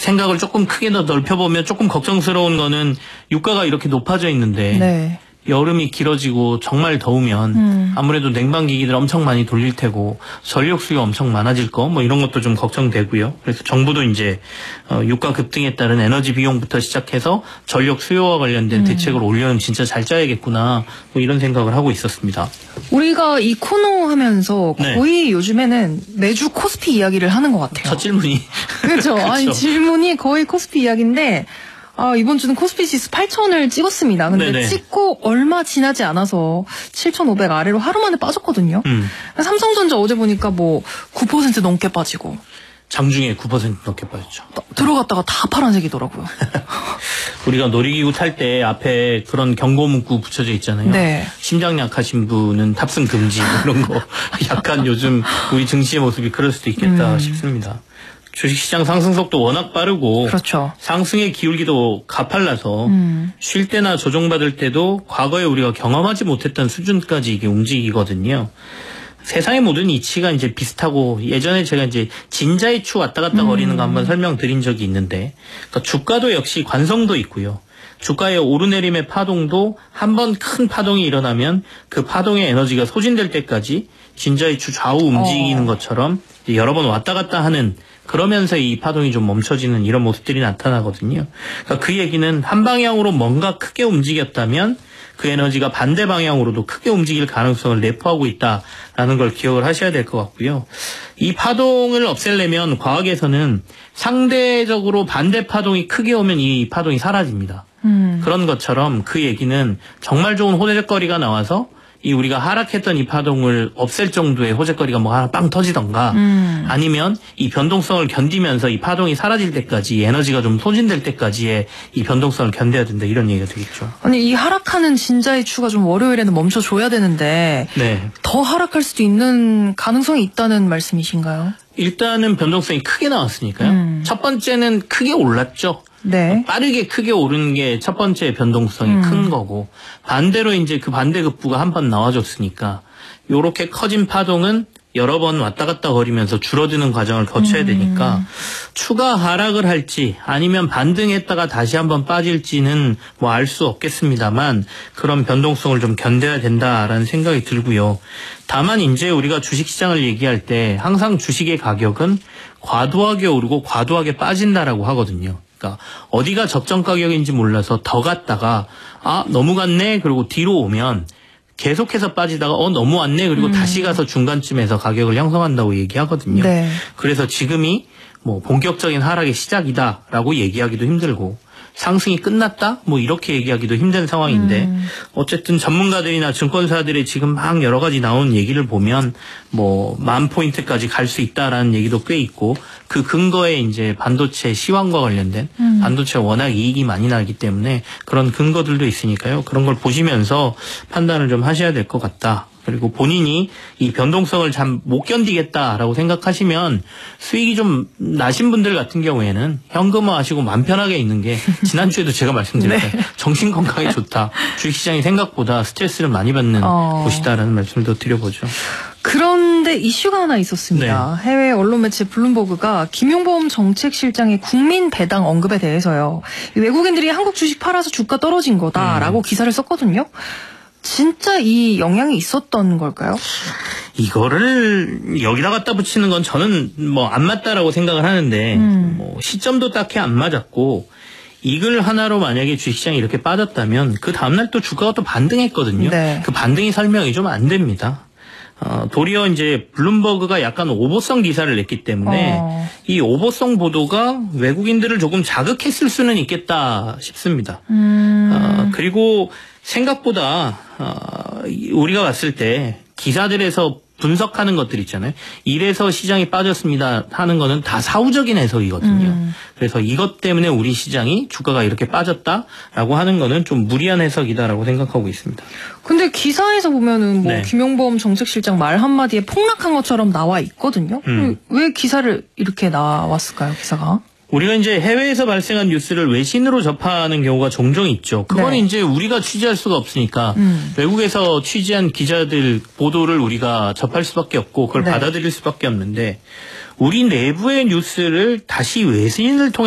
생각을 조금 크게 더 넓혀보면 조금 걱정스러운 거는 유가가 이렇게 높아져 있는데 네. 여름이 길어지고 정말 더우면 아무래도 냉방기기들 엄청 많이 돌릴 테고 전력 수요 엄청 많아질 거 뭐 이런 것도 좀 걱정되고요. 그래서 정부도 이제 유가 급등에 따른 에너지 비용부터 시작해서 전력 수요와 관련된 대책을 올려는 진짜 잘 짜야겠구나 뭐 이런 생각을 하고 있었습니다. 우리가 이 코너 하면서 네. 거의 요즘에는 매주 코스피 이야기를 하는 것 같아요. 첫 질문이 그렇죠. 아니 질문이 거의 코스피 이야기인데 이번 주는 코스피 지수 8,000을 찍었습니다. 근데 네네. 찍고 얼마 지나지 않아서 7,500 아래로 하루 만에 빠졌거든요. 삼성전자 어제 보니까 뭐 9% 넘게 빠지고 장중에 9% 넘게 빠졌죠. 들어갔다가 다 파란색이더라고요. 우리가 놀이기구 탈 때 앞에 그런 경고 문구 붙여져 있잖아요. 네. 심장 약하신 분은 탑승 금지 이런 거 약간 요즘 우리 증시의 모습이 그럴 수도 있겠다 싶습니다. 주식시장 상승 속도 워낙 빠르고 그렇죠. 상승의 기울기도 가팔라서 쉴 때나 조정받을 때도 과거에 우리가 경험하지 못했던 수준까지 이게 움직이거든요. 세상의 모든 이치가 이제 비슷하고 예전에 제가 이제 진자의 추 왔다 갔다 거리는 거 한번 설명드린 적이 있는데 그러니까 주가도 역시 관성도 있고요. 주가의 오르내림의 파동도 한번 큰 파동이 일어나면 그 파동의 에너지가 소진될 때까지 진자의 추 좌우 움직이는 것처럼 여러 번 왔다 갔다 하는 그러면서 이 파동이 좀 멈춰지는 이런 모습들이 나타나거든요. 그러니까 그 얘기는 한 방향으로 뭔가 크게 움직였다면 그 에너지가 반대 방향으로도 크게 움직일 가능성을 내포하고 있다라는 걸 기억을 하셔야 될 것 같고요. 이 파동을 없애려면 과학에서는 상대적으로 반대 파동이 크게 오면 이 파동이 사라집니다. 그런 것처럼 그 얘기는 정말 좋은 호재거리가 나와서 이 우리가 하락했던 이 파동을 없앨 정도의 호재거리가 뭐 하나 빵 터지던가 아니면 이 변동성을 견디면서 이 파동이 사라질 때까지 이 에너지가 좀 소진될 때까지의 이 변동성을 견뎌야 된다 이런 얘기가 되겠죠. 아니 이 하락하는 진자의 추가 좀 월요일에는 멈춰줘야 되는데 네. 더 하락할 수도 있는 가능성이 있다는 말씀이신가요? 일단은 변동성이 크게 나왔으니까요. 첫 번째는 크게 올랐죠. 네. 빠르게 크게 오른 게 첫 번째 변동성이 큰 거고 반대로 이제 그 반대급부가 한 번 나와줬으니까 요렇게 커진 파동은 여러 번 왔다 갔다 거리면서 줄어드는 과정을 거쳐야 되니까 추가 하락을 할지 아니면 반등했다가 다시 한번 빠질지는 뭐 알 수 없겠습니다만 그런 변동성을 좀 견뎌야 된다라는 생각이 들고요. 다만 이제 우리가 주식시장을 얘기할 때 항상 주식의 가격은 과도하게 오르고 과도하게 빠진다라고 하거든요. 그러니까 어디가 적정 가격인지 몰라서 더 갔다가 너무 갔네 그리고 뒤로 오면 계속해서 빠지다가 너무 왔네 그리고 다시 가서 중간쯤에서 가격을 형성한다고 얘기하거든요. 네. 그래서 지금이 뭐 본격적인 하락의 시작이다라고 얘기하기도 힘들고 상승이 끝났다? 뭐 이렇게 얘기하기도 힘든 상황인데 어쨌든 전문가들이나 증권사들의 지금 막 여러 가지 나온 얘기를 보면 뭐 10,000포인트까지 갈 수 있다라는 얘기도 꽤 있고 그 근거에 이제 반도체 시황과 관련된 반도체가 워낙 이익이 많이 나기 때문에 그런 근거들도 있으니까요. 그런 걸 보시면서 판단을 좀 하셔야 될 것 같다. 그리고 본인이 이 변동성을 참 못 견디겠다라고 생각하시면 수익이 좀 나신 분들 같은 경우에는 현금화하시고 마음 편하게 있는 게 지난주에도 제가 말씀드렸잖아요. 네. 정신 건강에 좋다. 주식시장이 생각보다 스트레스를 많이 받는 곳이다라는 말씀을 더 드려보죠. 그런데 이슈가 하나 있었습니다. 네. 해외 언론 매체 블룸버그가 김용범 정책실장의 국민 배당 언급에 대해서요. 외국인들이 한국 주식 팔아서 주가 떨어진 거다라고 기사를 썼거든요. 진짜 이 영향이 있었던 걸까요? 이거를 여기다 갖다 붙이는 건 저는 뭐 안 맞다라고 생각을 하는데 뭐 시점도 딱히 안 맞았고 이글 하나로 만약에 주식시장이 이렇게 빠졌다면 그 다음날 또 주가가 또 반등했거든요. 네. 그 반등이 설명이 좀 안 됩니다. 도리어 이제 블룸버그가 약간 오보성 기사를 냈기 때문에 이 오보성 보도가 외국인들을 조금 자극했을 수는 있겠다 싶습니다. 그리고 생각보다 우리가 봤을 때 기사들에서 분석하는 것들 있잖아요. 이래서 시장이 빠졌습니다 하는 거는 다 사후적인 해석이거든요. 그래서 이것 때문에 우리 시장이 주가가 이렇게 빠졌다라고 하는 거는 좀 무리한 해석이다라고 생각하고 있습니다. 근데 기사에서 보면은 뭐 네. 김용범 정책실장 말 한마디에 폭락한 것처럼 나와 있거든요. 왜 기사를 이렇게 나왔을까요, 기사가? 우리가 이제 해외에서 발생한 뉴스를 외신으로 접하는 경우가 종종 있죠. 그건 네. 이제 우리가 취재할 수가 없으니까 외국에서 취재한 기자들 보도를 우리가 접할 수밖에 없고 그걸 네. 받아들일 수밖에 없는데 우리 내부의 뉴스를 다시 외신을 통해